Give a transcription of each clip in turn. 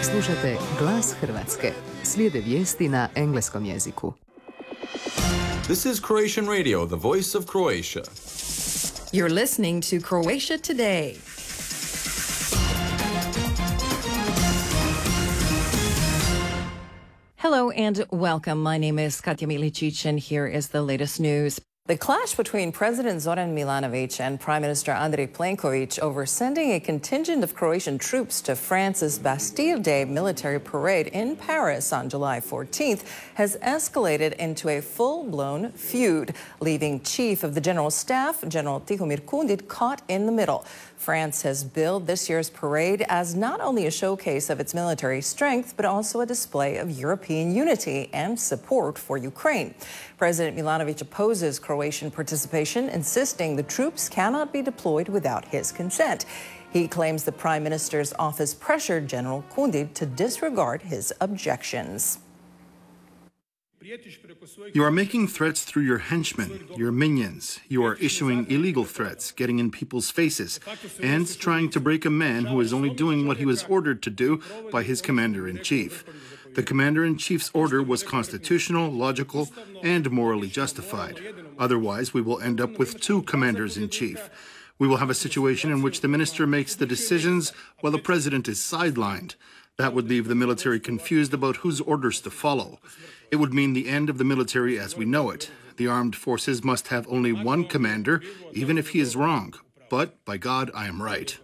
Slušate Glas Hrvatske. Slijede vijesti na engleskom jeziku. This is Croatian Radio, the voice of Croatia. You're listening to Croatia Today. Hello and welcome. My name is Katja Milicic and here is the latest news. The clash between President Zoran Milanovic and Prime Minister Andrej Plenković over sending a contingent of Croatian troops to France's Bastille Day military parade in Paris on July 14th has escalated into a full-blown feud, leaving Chief of the General Staff, General Tihomir Kundit, caught in the middle. France has billed this year's parade as not only a showcase of its military strength, but also a display of European unity and support for Ukraine. President Milanovic opposes Croatian participation, insisting the troops cannot be deployed without his consent. He claims the Prime Minister's office pressured General Kundit to disregard his objections. You are making threats through your henchmen, your minions. You are issuing illegal threats, getting in people's faces, and trying to break a man who is only doing what he was ordered to do by his commander-in-chief. The commander-in-chief's order was constitutional, logical, and morally justified. Otherwise, we will end up with two commanders-in-chief. We will have a situation in which the minister makes the decisions while the president is sidelined. That would leave the military confused about whose orders to follow. It would mean the end of the military as we know it. The armed forces must have only one commander, even if he is wrong. But, by God, I am right.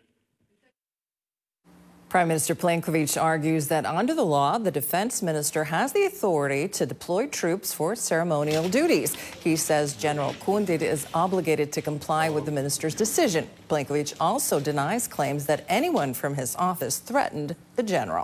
Prime Minister Plenković argues that under the law, the defense minister has the authority to deploy troops for ceremonial duties. He says General Kundit is obligated to comply with the minister's decision. Plenković also denies claims that anyone from his office threatened the general.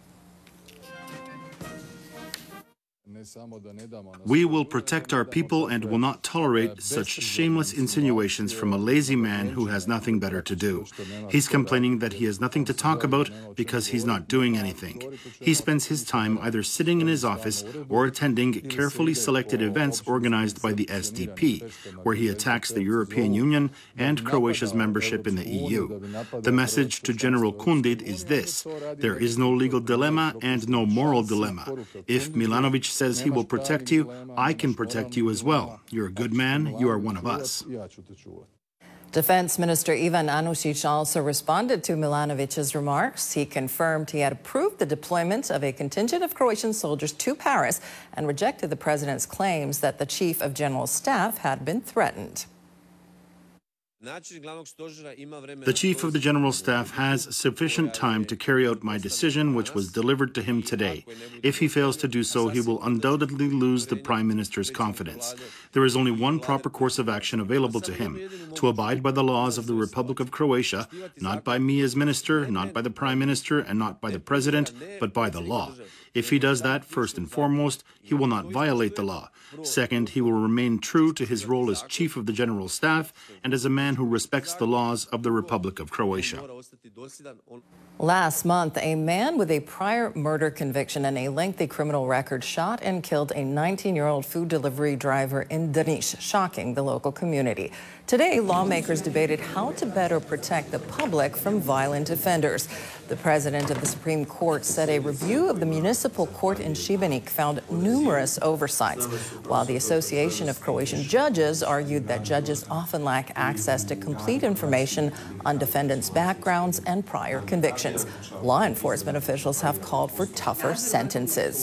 We will protect our people and will not tolerate such shameless insinuations from a lazy man who has nothing better to do. He's complaining that he has nothing to talk about because he's not doing anything. He spends his time either sitting in his office or attending carefully selected events organized by the SDP, where he attacks the European Union and Croatia's membership in the EU. The message to General Kundit is this: there is no legal dilemma and no moral dilemma. If Milanovic says he will protect you, I can protect you as well. You're a good man, you are one of us. Defense Minister Ivan Anušić also responded to Milanovic's remarks. He confirmed he had approved the deployment of a contingent of Croatian soldiers to Paris and rejected the president's claims that the Chief of General Staff had been threatened. The Chief of the General Staff has sufficient time to carry out my decision, which was delivered to him today. If he fails to do so, he will undoubtedly lose the Prime Minister's confidence. There is only one proper course of action available to him: to abide by the laws of the Republic of Croatia, not by me as minister, not by the Prime Minister, and not by the President, but by the law. If he does that, first and foremost, he will not violate the law. Second, he will remain true to his role as Chief of the General Staff and as a man who respects the laws of the Republic of Croatia. Last month, a man with a prior murder conviction and a lengthy criminal record shot and killed a 19-year-old food delivery driver in Drniš, shocking the local community. Today, lawmakers debated how to better protect the public from violent offenders. The president of the Supreme Court said a review of the municipal court in Šibenik found numerous oversights, while the Association of Croatian Judges argued that judges often lack access to complete information on defendants' backgrounds and prior convictions. Law enforcement officials have called for tougher sentences.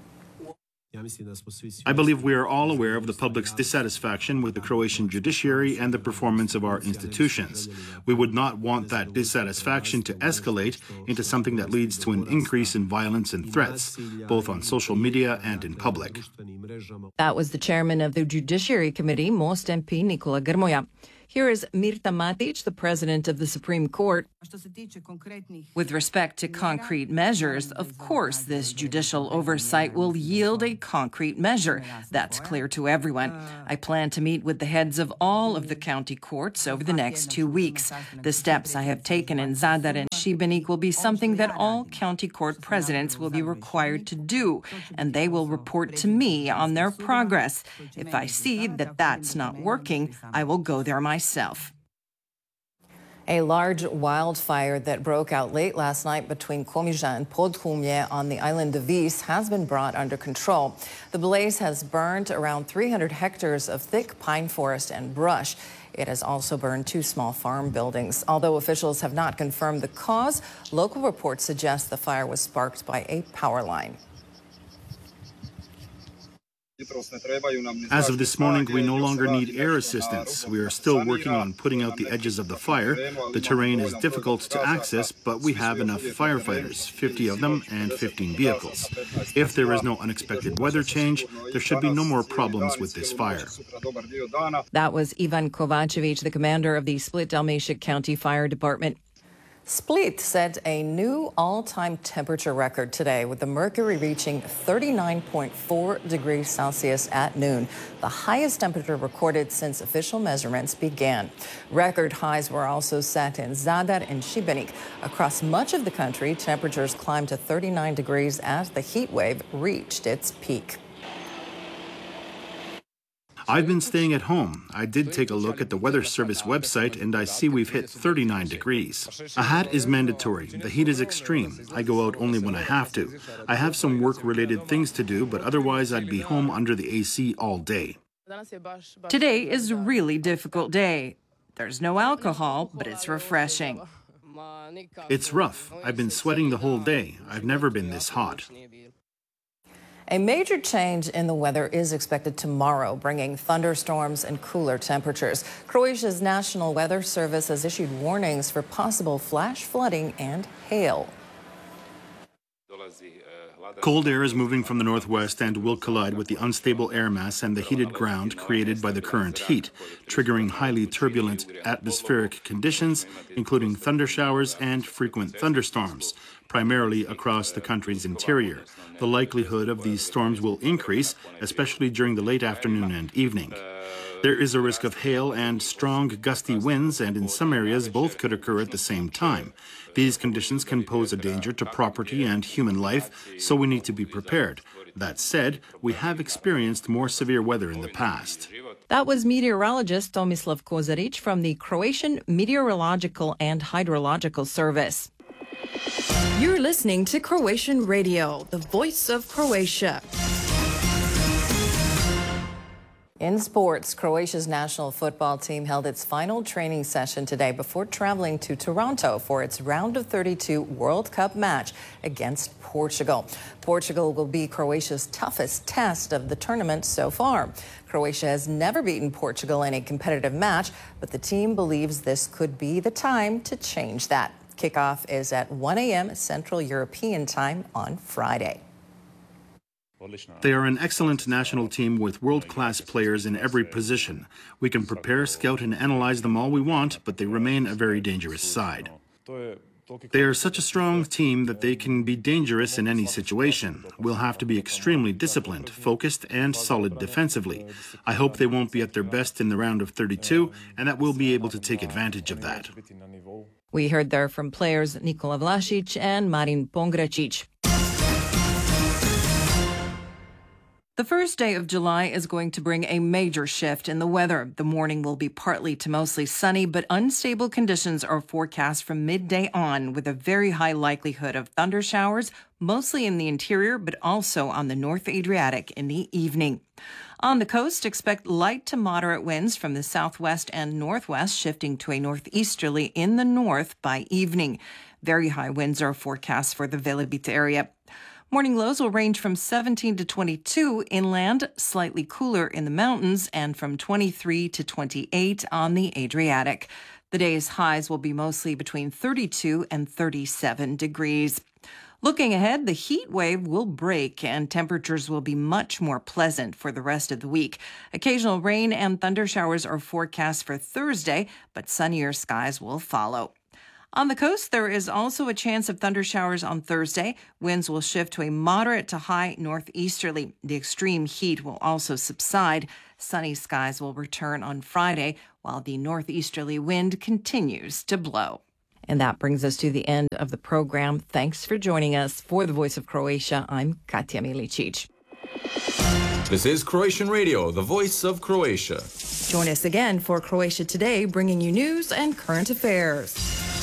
I believe we are all aware of the public's dissatisfaction with the Croatian judiciary and the performance of our institutions. We would not want that dissatisfaction to escalate into something that leads to an increase in violence and threats, both on social media and in public. That was the chairman of the Judiciary Committee, Most MP Nikola Grmoja. Here is Mirta Matić, the president of the Supreme Court. With respect to concrete measures, of course, this judicial oversight will yield a concrete measure. That's clear to everyone. I plan to meet with the heads of all of the county courts over the next 2 weeks. The steps I have taken in Zadar and Šibenik will be something that all county court presidents will be required to do, and they will report to me on their progress. If I see that that's not working, I will go there myself. A large wildfire that broke out late last night between Komiža and Podhumlje on the island of Vis has been brought under control. The blaze has burned around 300 hectares of thick pine forest and brush. It has also burned 2 small farm buildings. Although officials have not confirmed the cause, local reports suggest the fire was sparked by a power line. As of this morning, we no longer need air assistance. We are still working on putting out the edges of the fire. The terrain is difficult to access, but we have enough firefighters, 50 of them and 15 vehicles. If there is no unexpected weather change, there should be no more problems with this fire. That was Ivan Kovacevic, the commander of the Split Dalmatia County Fire Department. Split set a new all-time temperature record today, with the mercury reaching 39.4 degrees Celsius at noon, the highest temperature recorded since official measurements began. Record highs were also set in Zadar and Šibenik. Across much of the country, temperatures climbed to 39 degrees as the heat wave reached its peak. I've been staying at home. I did take a look at the Weather Service website and I see we've hit 39 degrees. A hat is mandatory. The heat is extreme. I go out only when I have to. I have some work-related things to do, but otherwise I'd be home under the AC all day. Today is a really difficult day. There's no alcohol, but it's refreshing. It's rough. I've been sweating the whole day. I've never been this hot. A major change in the weather is expected tomorrow, bringing thunderstorms and cooler temperatures. Croatia's National Weather Service has issued warnings for possible flash flooding and hail. Cold air is moving from the northwest and will collide with the unstable air mass and the heated ground created by the current heat, triggering highly turbulent atmospheric conditions, including thunder showers and frequent thunderstorms, primarily across the country's interior. The likelihood of these storms will increase, especially during the late afternoon and evening. There is a risk of hail and strong gusty winds, and in some areas both could occur at the same time. These conditions can pose a danger to property and human life, so we need to be prepared. That said, we have experienced more severe weather in the past. That was meteorologist Tomislav Kozaric from the Croatian Meteorological and Hydrological Service. You're listening to Croatian Radio, the voice of Croatia. In sports, Croatia's national football team held its final training session today before traveling to Toronto for its round of 32 World Cup match against Portugal. Portugal will be Croatia's toughest test of the tournament so far. Croatia has never beaten Portugal in a competitive match, but the team believes this could be the time to change that. Kickoff is at 1 a.m. Central European Time on Friday. They are an excellent national team with world-class players in every position. We can prepare, scout, and analyze them all we want, but they remain a very dangerous side. They are such a strong team that they can be dangerous in any situation. We'll have to be extremely disciplined, focused, and solid defensively. I hope they won't be at their best in the round of 32, and that we'll be able to take advantage of that. We heard there from players Nikola Vlašić and Marin Pongracic. The first day of July is going to bring a major shift in the weather. The morning will be partly to mostly sunny, but unstable conditions are forecast from midday on, with a very high likelihood of thunder showers, mostly in the interior, but also on the North Adriatic in the evening. On the coast, expect light to moderate winds from the southwest and northwest, shifting to a northeasterly in the north by evening. Very high winds are forecast for the Velebit area. Morning lows will range from 17 to 22 inland, slightly cooler in the mountains, and from 23 to 28 on the Adriatic. The day's highs will be mostly between 32 and 37 degrees. Looking ahead, the heat wave will break and temperatures will be much more pleasant for the rest of the week. Occasional rain and thunder showers are forecast for Thursday, but sunnier skies will follow. On the coast, there is also a chance of thunder showers on Thursday. Winds will shift to a moderate to high northeasterly. The extreme heat will also subside. Sunny skies will return on Friday, while the northeasterly wind continues to blow. And that brings us to the end of the program. Thanks for joining us. For the Voice of Croatia, I'm Katja Milicic. This is Croatian Radio, the voice of Croatia. Join us again for Croatia Today, bringing you news and current affairs.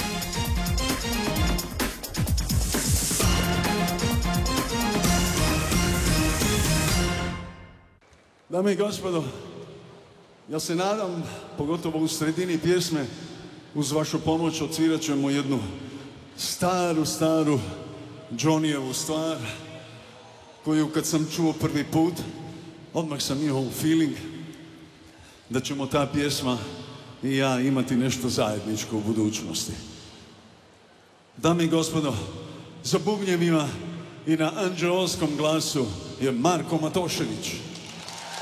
Dame i gospodo, ja se nadam, pogotovo u sredini pjesme, uz vašu pomoć odsvirat ćemo jednu staru Johnnyjevu stvar, koju kad sam čuo prvi put, odmah sam imao feeling da ćemo ta pjesma i ja imati nešto zajedničko u budućnosti. Dame i gospodo, za bubnjevima i na anđeolskom glasu je Marko Matošević.